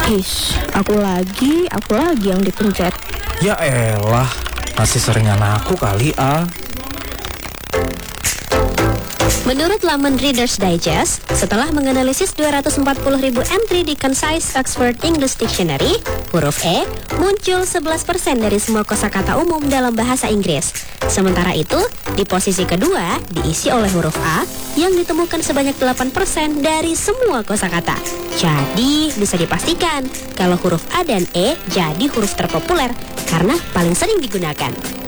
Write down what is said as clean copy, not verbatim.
Aku lagi yang dipencet. Ya elah, masih seringan aku kali, A. Menurut laman Reader's Digest, setelah menganalisis 240.000 entry di Concise Oxford English Dictionary, huruf E muncul 11% dari semua kosakata umum dalam bahasa Inggris. Sementara itu, di posisi kedua diisi oleh huruf A yang ditemukan sebanyak 8% dari semua kosakata. Jadi, bisa dipastikan kalau huruf A dan E jadi huruf terpopuler karena paling sering digunakan.